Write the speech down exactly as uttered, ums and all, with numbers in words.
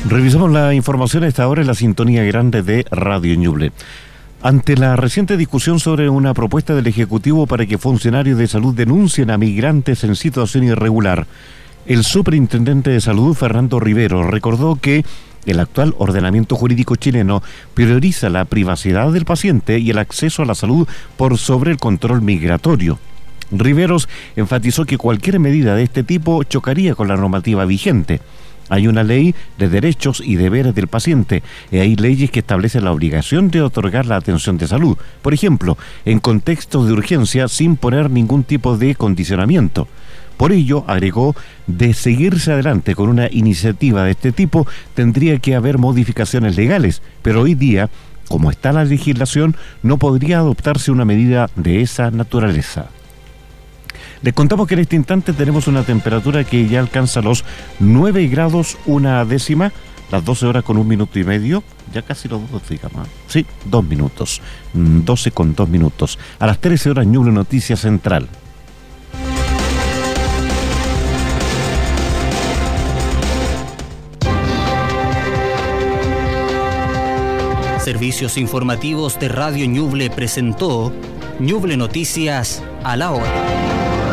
Revisamos la información a esta hora en la sintonía grande de Radio Ñuble. Ante la reciente discusión sobre una propuesta del Ejecutivo para que funcionarios de salud denuncien a migrantes en situación irregular, el superintendente de salud, Fernando Rivero, recordó que el actual ordenamiento jurídico chileno prioriza la privacidad del paciente y el acceso a la salud por sobre el control migratorio. Riveros enfatizó que cualquier medida de este tipo chocaría con la normativa vigente. Hay una ley de derechos y deberes del paciente y hay leyes que establecen la obligación de otorgar la atención de salud, por ejemplo, en contextos de urgencia sin poner ningún tipo de condicionamiento. Por ello, agregó, de seguirse adelante con una iniciativa de este tipo, tendría que haber modificaciones legales, pero hoy día, como está la legislación, no podría adoptarse una medida de esa naturaleza. Les contamos que en este instante tenemos una temperatura que ya alcanza los nueve grados una décima, las doce horas con un minuto y medio, ya casi los dos, digamos, sí, dos minutos, doce con dos minutos. A las trece horas, Ñuble Noticias Central. Servicios informativos de Radio Ñuble presentó Ñuble Noticias a la hora.